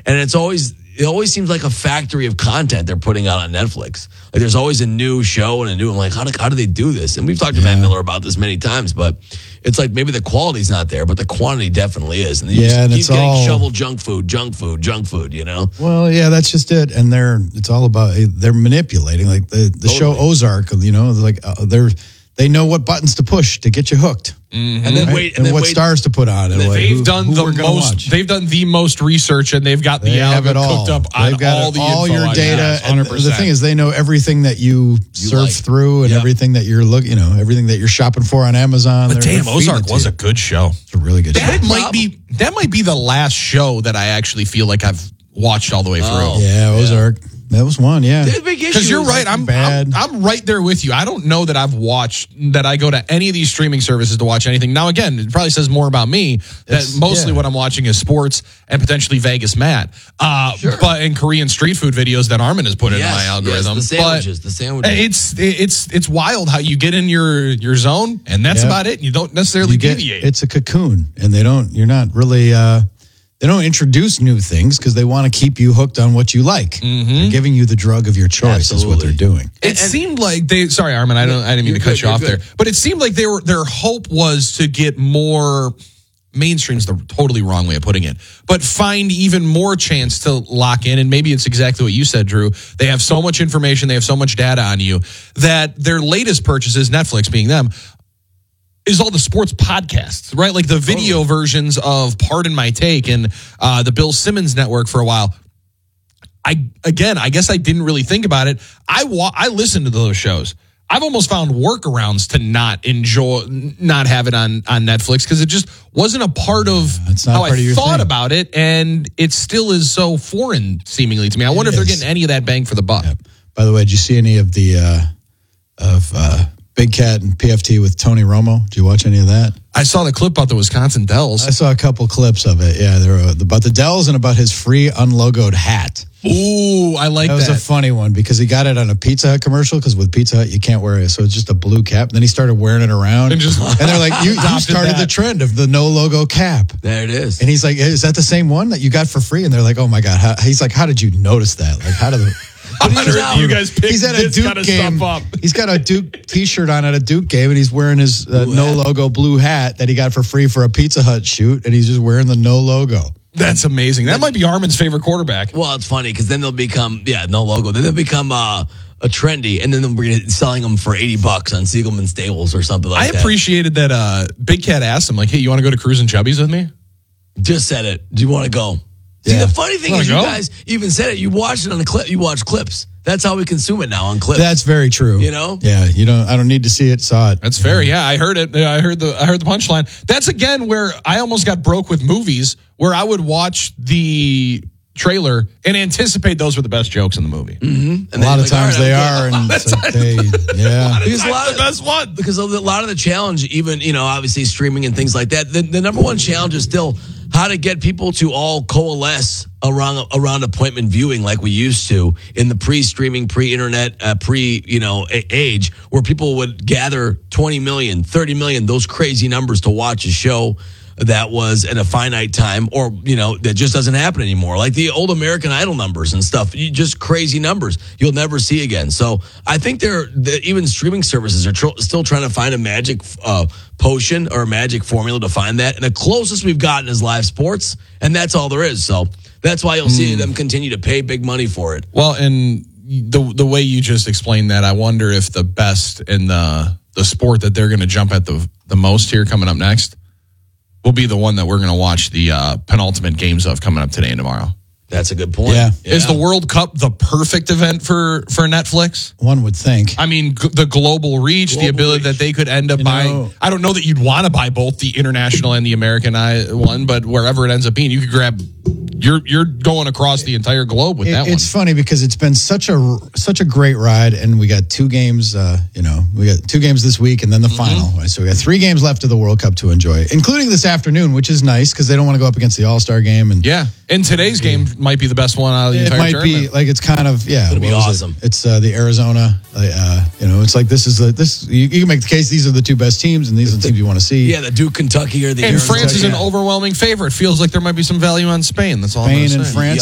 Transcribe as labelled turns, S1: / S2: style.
S1: And it always seems like a factory of content they're putting out on Netflix. Like there's always a new show and I'm like, how do they do this? And we've talked to Matt Miller about this many times, but it's like maybe the quality's not there, but the quantity definitely is. And they
S2: and
S1: keep
S2: it's
S1: getting
S2: all
S1: shoveled junk food, you know?
S2: Well, yeah, that's just it. And it's all about, they're manipulating. Like the show Ozark, you know, like they know what buttons to push to get you hooked.
S1: Mm-hmm. And then
S2: right? and what stars to put on. And
S3: they've done the most research, and they've got the algorithm cooked up on all
S2: your data. And the thing is, they know everything that you surf through and everything that you're looking, everything that you're shopping for on Amazon.
S3: But damn, Ozark was a good show.
S2: It's a really good show.
S3: That might be the last show that I actually feel like I've watched all the way through.
S2: Yeah, Ozark. That was one, yeah.
S3: Because you're right. I'm right there with you. I don't know that I go to any of these streaming services to watch anything. Now, again, it probably says more about me that mostly what I'm watching is sports and potentially Vegas Matt. But in Korean street food videos that Armin has put into my algorithm.
S1: Yes, the sandwiches.
S3: It's wild how you get in your zone, and that's about it. You don't necessarily deviate.
S2: It's a cocoon, and you're not really... They don't introduce new things because they want to keep you hooked on what you like. Mm-hmm. They're giving you the drug of your choice is what they're doing.
S3: It seemed like sorry, Armin, I didn't mean to cut you off there. But it seemed like their hope was to get more mainstream's the totally wrong way of putting it, but find even more chance to lock in. And maybe it's exactly what you said, Drew. They have so much information, they have so much data on you that their latest purchases, Netflix being them, is all the sports podcasts, right? Like the video versions of Pardon My Take and the Bill Simmons Network for a while. I guess I didn't really think about it. I listened to those shows. I've almost found workarounds to not have it on Netflix because it just wasn't a part of how I thought about it, and it still is so foreign, seemingly, to me. I wonder if they're getting any of that bang for the buck.
S2: Yeah. By the way, did you see any of the Big Cat and PFT with Tony Romo? Did you watch any of that?
S3: I saw the clip about the Wisconsin Dells.
S2: I saw a couple clips of it. Yeah, they're about the Dells and about his free unlogoed hat.
S3: Ooh, I like that.
S2: That was a funny one because he got it on a Pizza Hut commercial because with Pizza Hut, you can't wear it. So it's just a blue cap. And then he started wearing it around. And they're like, you started the trend of the no logo cap.
S1: There it is.
S2: And he's like, is that the same one that you got for free? And they're like, oh my God. He's like, how did you notice that? Like, how did
S3: you guys picked
S2: he's at a Duke game. He's got a Duke T-shirt on at a Duke game, and he's wearing his no logo blue hat that he got for free for a Pizza Hut shoot, and he's just wearing the no logo.
S3: That's amazing. That might be Armin's favorite quarterback.
S1: Well, it's funny because then they'll become no logo. Then they'll become a trendy, and then they'll be selling them for $80 on Siegelman Stables or something like that.
S3: I appreciated that. Big Cat asked him, like, "Hey, you want to go to Cruise and Chubby's with me?"
S1: Just said it. Do you want to go? See, the funny thing is, you guys even said it. You watched it on the clip. You watch clips. That's how we consume it now on clips.
S2: That's very true.
S1: You know?
S2: Yeah. I don't need to see it. Saw it.
S3: That's fair. Yeah, I heard it. I heard the punchline. That's again where I almost got broke with movies, where I would watch the trailer and anticipate those were the best jokes in the movie.
S1: Mm-hmm.
S2: And a lot of times they are, and it's like
S1: because a lot of the best one. Because a lot of the challenge, even obviously streaming and things like that. The number one challenge is still how to get people to all coalesce around appointment viewing like we used to in the pre-streaming, pre-internet, age, where people would gather 20 million, 30 million, those crazy numbers to watch a show that was at a finite time, or that just doesn't happen anymore, like the old American Idol numbers and stuff. Just crazy numbers you'll never see again. So I think even streaming services are still trying to find a magic potion or a magic formula to find that, and the closest we've gotten is live sports, and that's all there is. So that's why you'll see them continue to pay big money for it.
S3: Well, and the way you just explained that, I wonder if the best in the sport that they're going to jump at the most here coming up next will be the one that we're going to watch the penultimate games of coming up today and tomorrow.
S1: That's a good point.
S2: Yeah.
S3: Is the World Cup the perfect event for Netflix?
S2: One would think.
S3: I mean, the global reach, the ability that they could end up buying. I don't know that you'd want to buy both the international and the American one, but wherever it ends up being, you could grab. You're going across the entire globe with that one.
S2: It's funny because it's been such a great ride, and we got 2 games. We got 2 games this week, and then the final. Right? So we got 3 games left of the World Cup to enjoy, including this afternoon, which is nice because they don't want to go up against the All-Star game.
S3: And today's game might be the best one out of the entire tournament. It might be
S2: like it's kind of
S1: It'll be awesome.
S2: It's the Arizona. It's like this is you can make the case these are the 2 best teams, and these are the teams you want to see.
S1: Yeah, the Duke, Kentucky, or the
S3: and
S1: Arizona.
S3: France is an overwhelming favorite. Feels like there might be some value on Spain. That's all I'm saying.
S2: Spain and France.